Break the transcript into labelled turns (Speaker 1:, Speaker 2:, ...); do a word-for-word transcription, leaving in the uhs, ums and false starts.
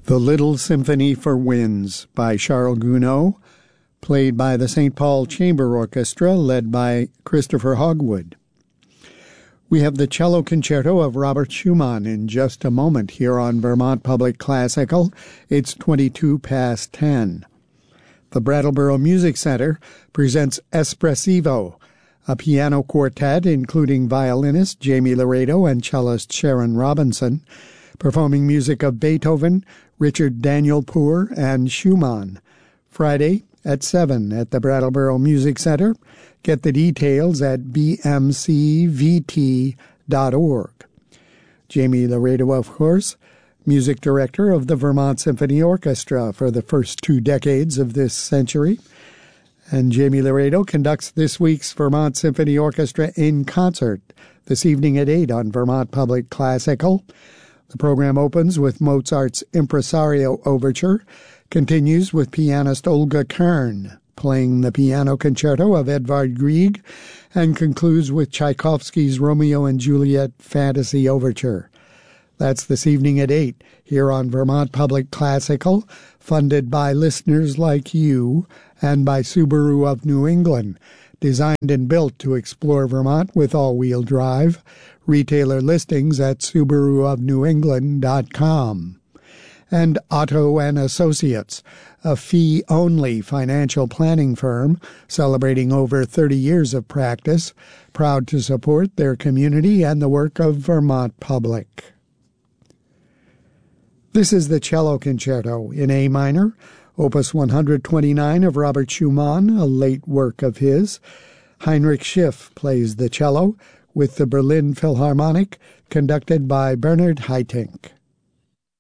Speaker 1: The Little Symphony for Winds by Charles Gounod, played by the Saint Paul Chamber Orchestra, led by Christopher Hogwood. We have the Cello Concerto of Robert Schumann in just a moment here on Vermont Public Classical. It's twenty-two past ten. The Brattleboro Music Center presents Espressivo, a piano quartet including violinist Jamie Laredo and cellist Sharon Robinson, performing music of Beethoven, Richard Daniel Poor, and Schumann. Friday at seven at the Brattleboro Music Center. Get the details at b m c v t dot org. Jamie Laredo, of course, music director of the Vermont Symphony Orchestra for the first two decades of this century. And Jamie Laredo conducts this week's Vermont Symphony Orchestra in concert this evening at eight on Vermont Public Classical. The program opens with Mozart's Impresario Overture, continues with pianist Olga Kern playing the piano concerto of Edvard Grieg, and concludes with Tchaikovsky's Romeo and Juliet Fantasy Overture. That's this evening at eight here on Vermont Public Classical, funded by listeners like you and by Subaru of New England, designed and built to explore Vermont with all-wheel drive. Retailer listings at subaru of new england dot com. And Otto and Associates, a fee-only financial planning firm celebrating over thirty years of practice, proud to support their community and the work of Vermont Public. This is the Cello Concerto in A minor, Opus one hundred twenty-nine of Robert Schumann, a late work of his. Heinrich Schiff plays the cello with the Berlin Philharmonic, conducted by Bernard Haitink.